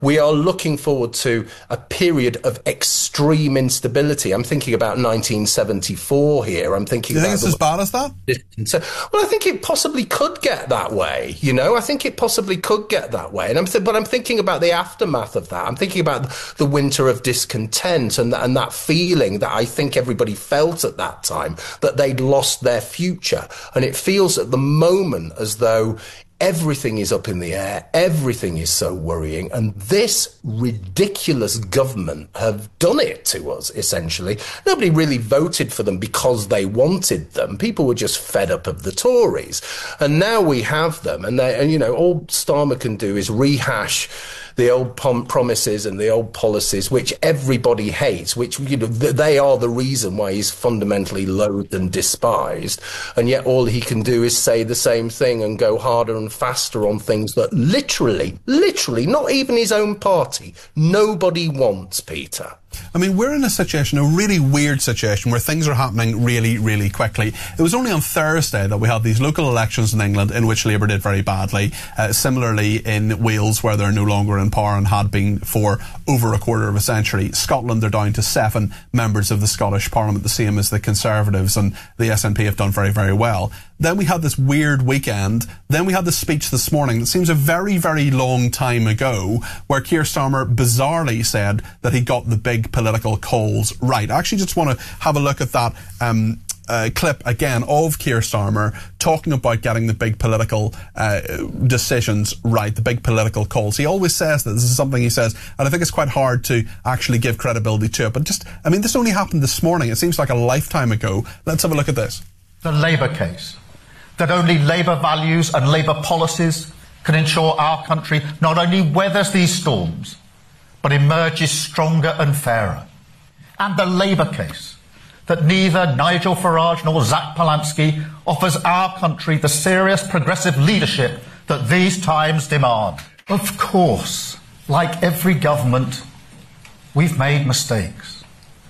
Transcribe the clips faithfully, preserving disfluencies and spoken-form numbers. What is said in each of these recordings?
We are looking forward to a period of extreme instability. I'm thinking about nineteen seventy-four here. I'm thinking. Do you about think it's as bad as that? Well, I think it possibly could get that way. You know, I think it possibly could get that way. And I'm, th- but I'm thinking about the aftermath of that. I'm thinking about the winter of discontent and and that feeling that I think everybody felt at that time, that they'd lost their future. And it feels at the moment as though everything is up in the air. Everything is so worrying. And this ridiculous government have done it to us, essentially. Nobody really voted for them because they wanted them. People were just fed up of the Tories. And now we have them. And, they, and you know, all Starmer can do is rehash the old pom- promises and the old policies, which everybody hates, which, you know, th- they are the reason why he's fundamentally loathed and despised. And yet all he can do is say the same thing and go harder and faster on things that literally, literally, not even his own party, nobody wants, Peter. I mean, we're in a situation, a really weird situation, where things are happening really, really quickly. It was only on Thursday that we had these local elections in England in which Labour did very badly. Uh, similarly, in Wales, where they're no longer in power and had been for over a quarter of a century. Scotland, they're down to seven members of the Scottish Parliament, the same as the Conservatives, and the S N P have done very, very well. Then we had this weird weekend. Then we had this speech this morning that seems a very, very long time ago, where Keir Starmer bizarrely said that he got the big political calls right. I actually just want to have a look at that um, uh, clip again of Keir Starmer talking about getting the big political uh, decisions right, the big political calls. He always says that. This is something he says, and I think it's quite hard to actually give credibility to it. But just, I mean, this only happened this morning. It seems like a lifetime ago. Let's have a look at this. The Labour case. That only Labour values and Labour policies can ensure our country not only weathers these storms, but emerges stronger and fairer. And the Labour case, that neither Nigel Farage nor Zach Polanski offers our country the serious progressive leadership that these times demand. Of course, like every government, we've made mistakes.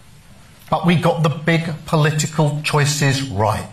But we got the big political choices right.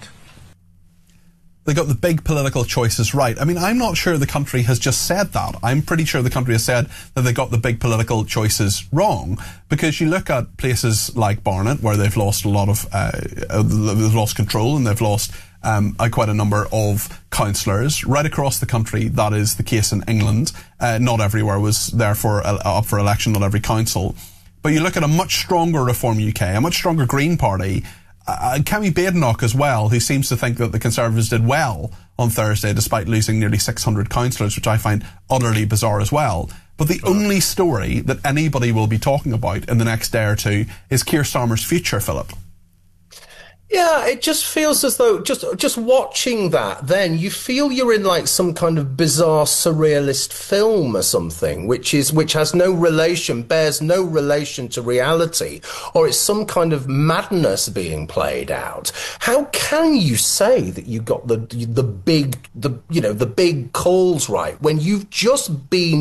They got the big political choices right. I mean, I'm not sure the country has just said that. I'm pretty sure the country has said that they got the big political choices wrong, because you look at places like Barnet, where they've lost a lot of, uh, they've lost control and they've lost um, quite a number of councillors. Right across the country, that is the case in England. Uh, not everywhere was therefore uh, up for election, not every council. But you look at a much stronger Reform U K, a much stronger Green Party, Uh, Kemi Badenoch as well, who seems to think that the Conservatives did well on Thursday despite losing nearly six hundred councillors, which I find utterly bizarre as well. But the only story that anybody will be talking about in the next day or two is Keir Starmer's future, Philip. Yeah, it just feels as though just just watching that, then you feel you're in like some kind of bizarre surrealist film or something, which is which has no relation, bears no relation to reality, or it's some kind of madness being played out. How can you say that you got the the big the you know the big calls right when you've just been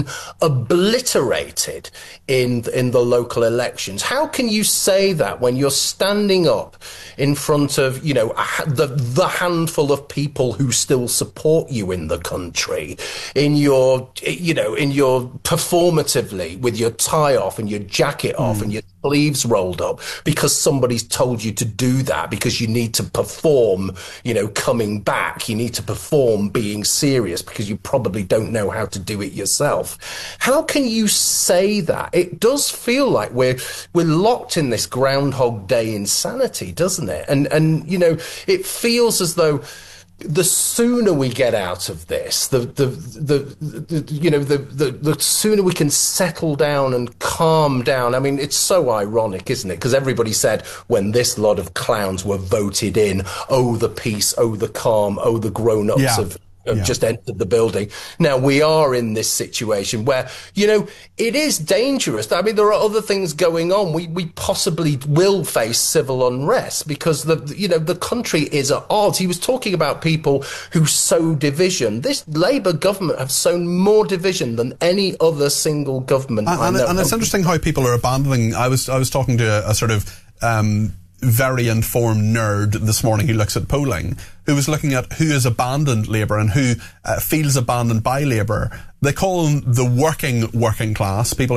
obliterated in in the local elections? How can you say that when you're standing up in front of, you know, the the handful of people who still support you in the country, in your, you know, in your performatively with your tie off and your jacket off mm. and your sleeves rolled up because somebody's told you to do that because you need to perform, you know, coming back. You need to perform being serious because you probably don't know how to do it yourself. How can you say that? It does feel like we're we're locked in this Groundhog Day insanity, doesn't it? And and you know, it feels as though the sooner we get out of this, the the the, the you know the, the the sooner we can settle down and calm down. I mean, it's so ironic, isn't it? Because everybody said when this lot of clowns were voted in, oh the peace, oh the calm, oh the grown-ups yeah. of. have yeah. just entered the building. Now we are in this situation where, you know, it is dangerous. I mean, there are other things going on. We we possibly will face civil unrest because the you know the country is at odds. He was talking about people who sow division. This Labour government have sown more division than any other single government. And, I know. and it's interesting how people are abandoning. I was I was talking to a, a sort of. Um, very informed nerd this morning who looks at polling, who was looking at who has abandoned Labour and who uh, feels abandoned by Labour. They call them the working working class, people